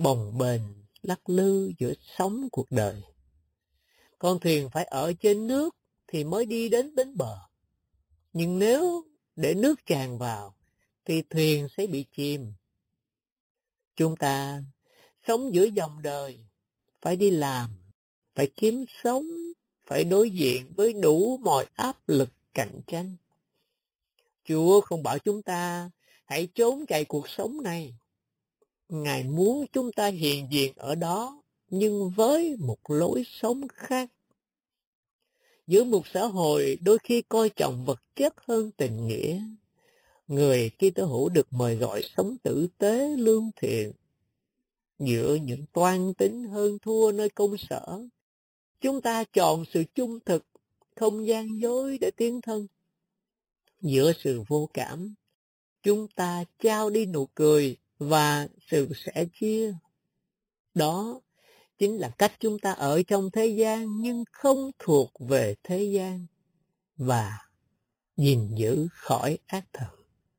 bồng bềnh lắc lư giữa sóng cuộc đời. Con thuyền phải ở trên nước thì mới đi đến bến bờ. Nhưng nếu để nước tràn vào thì thuyền sẽ bị chìm. Chúng ta sống giữa dòng đời, phải đi làm, phải kiếm sống, phải đối diện với đủ mọi áp lực cạnh tranh. Chúa không bảo chúng ta hãy trốn chạy cuộc sống này. Ngài muốn chúng ta hiện diện ở đó, nhưng với một lối sống khác. Giữa một xã hội đôi khi coi trọng vật chất hơn tình nghĩa, người Kitô hữu được mời gọi sống tử tế lương thiện. Giữa những toan tính hơn thua nơi công sở, chúng ta chọn sự trung thực, không gian dối để tiến thân. Giữa sự vô cảm, chúng ta trao đi nụ cười và sự sẻ chia. Đó chính là cách chúng ta ở trong thế gian nhưng không thuộc về thế gian và gìn giữ khỏi ác thần.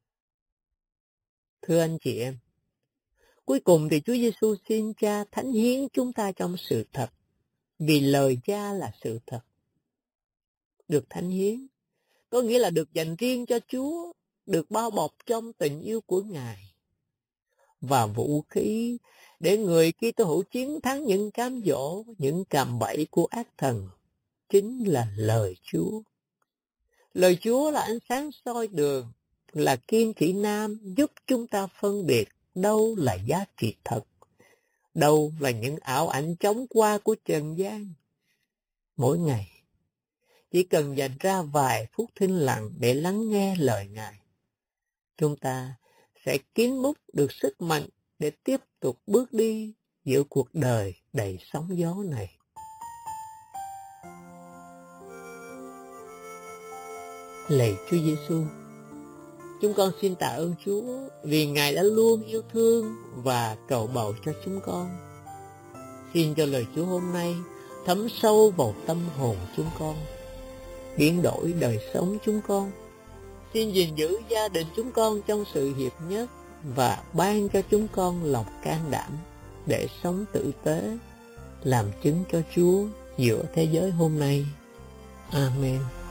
Thưa anh chị em, cuối cùng thì Chúa Giêsu xin Cha thánh hiến chúng ta trong sự thật, vì lời Cha là sự thật. Được thánh hiến có nghĩa là được dành riêng cho Chúa, được bao bọc trong tình yêu của Ngài. Và vũ khí để người Kitô hữu chiến thắng những cám dỗ, những cạm bẫy của ác thần chính là lời Chúa. Lời Chúa là ánh sáng soi đường, là kim chỉ nam giúp chúng ta phân biệt đâu là giá trị thật, đâu là những ảo ảnh chóng qua của trần gian. Mỗi ngày, chỉ cần dành ra vài phút thinh lặng để lắng nghe lời Ngài, chúng ta sẽ kín múc được sức mạnh để tiếp tục bước đi giữa cuộc đời đầy sóng gió này. Lạy Chúa Giêsu, chúng con xin tạ ơn Chúa vì Ngài đã luôn yêu thương và cầu bầu cho chúng con. Xin cho lời Chúa hôm nay thấm sâu vào tâm hồn chúng con, biến đổi đời sống chúng con. Xin gìn giữ gia đình chúng con trong sự hiệp nhất và ban cho chúng con lòng can đảm để sống tử tế, làm chứng cho Chúa giữa thế giới hôm nay. Amen.